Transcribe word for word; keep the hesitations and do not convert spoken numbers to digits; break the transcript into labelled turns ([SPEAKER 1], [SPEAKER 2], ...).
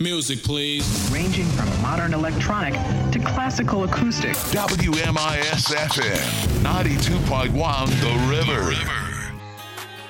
[SPEAKER 1] Music, please.
[SPEAKER 2] Ranging from modern electronic to classical acoustic.
[SPEAKER 3] W M I S F M, ninety-two point one The River. The River.